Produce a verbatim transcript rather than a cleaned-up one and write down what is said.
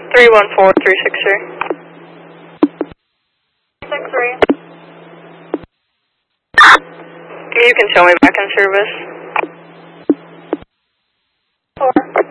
three one four, three six three. six three. You can show me back in service. four.